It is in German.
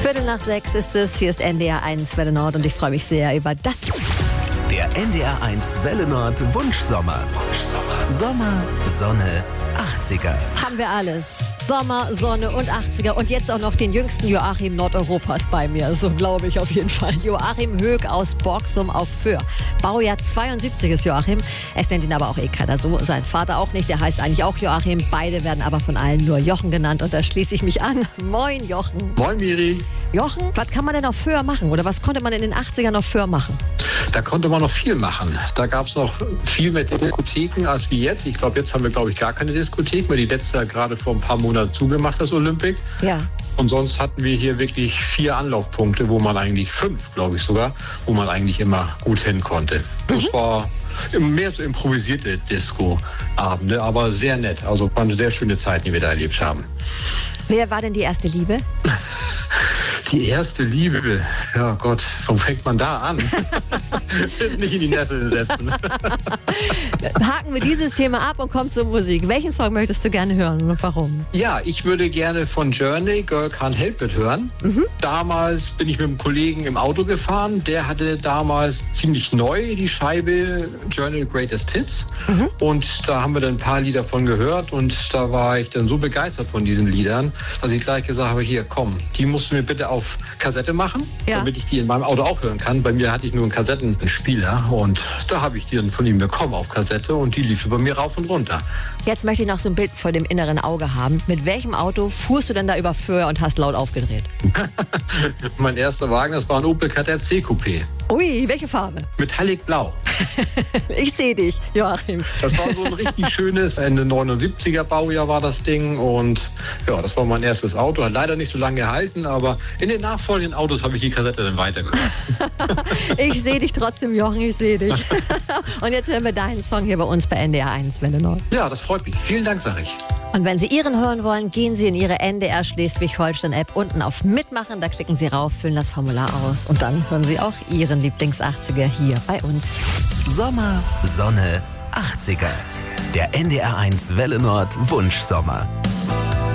5:15 ist es. Hier ist NDR 1 Welle Nord und ich freue mich sehr über das. Der NDR 1 Welle Nord Wunschsommer. Sommer, Sonne, 80er. Haben wir alles. Sommer, Sonne und 80er und jetzt auch noch den jüngsten Joachim Nordeuropas bei mir. So glaube ich auf jeden Fall. Joachim Höck aus Borgsum auf Föhr. Baujahr 72 ist Joachim. Es nennt ihn aber auch keiner so. Sein Vater auch nicht. Der heißt eigentlich auch Joachim. Beide werden aber von allen nur Jochen genannt und da schließe ich mich an. Moin Jochen. Moin Miri. Jochen, was kann man denn auf Föhr machen? Oder was konnte man in den 80ern auf Föhr machen? Da konnte man noch viel machen. Da gab es noch viel mehr Diskotheken als wie jetzt. Ich glaube, jetzt haben wir, gar keine Diskothek mehr. Die letzte hat gerade vor ein paar Monaten zugemacht, das Olympic. Ja. Und sonst hatten wir hier wirklich 4 Anlaufpunkte, wo man eigentlich 5, glaube ich sogar, wo man eigentlich immer gut hin konnte. Das war mehr so improvisierte Disco-Abende, aber sehr nett. Also war eine sehr schöne Zeit, die wir da erlebt haben. Wer war denn die erste Liebe? Die erste Liebe, ja Gott, wo fängt man da an? Nicht in die Nesseln setzen. Haken wir dieses Thema ab und kommen zur Musik. Welchen Song möchtest du gerne hören und warum? Ja, ich würde gerne von Journey Girl Can't Help It hören. Damals bin ich mit einem Kollegen im Auto gefahren. Der hatte damals ziemlich neu die Scheibe Journey Greatest Hits. Und da haben wir dann ein paar Lieder von gehört. Und da war ich dann so begeistert von diesen Liedern, dass ich gleich gesagt habe, hier komm, die musst du mir bitte auf Kassette machen, damit ich die in meinem Auto auch hören kann. Bei mir hatte ich nur einen Kassettenspieler und da habe ich die dann von ihm bekommen auf Kassette und die lief bei mir rauf und runter. Jetzt möchte ich noch so ein Bild vor dem inneren Auge haben. Mit welchem Auto fuhrst du denn da über Föhr und hast laut aufgedreht? Mein erster Wagen, das war ein Opel Kadett C-Coupé. Ui, welche Farbe? Metallic Blau. Ich sehe dich, Joachim. Das war so ein richtig schönes Ende 79er Baujahr war das Ding und ja, das war mein erstes Auto. Hat leider nicht so lange gehalten, aber in den nachfolgenden Autos habe ich die Kassette dann weitergehört. Ich sehe dich trotzdem, Jochen, ich sehe dich. Und jetzt hören wir deinen Song hier bei uns bei NDR 1 Welle Nord. Ja, das freut mich. Vielen Dank, sage ich. Und wenn Sie Ihren hören wollen, gehen Sie in Ihre NDR Schleswig-Holstein-App unten auf Mitmachen. Da klicken Sie rauf, füllen das Formular aus und dann hören Sie auch Ihren Lieblings-80er hier bei uns. Sommer, Sonne, 80er. Der NDR 1 Welle Nord Wunschsommer.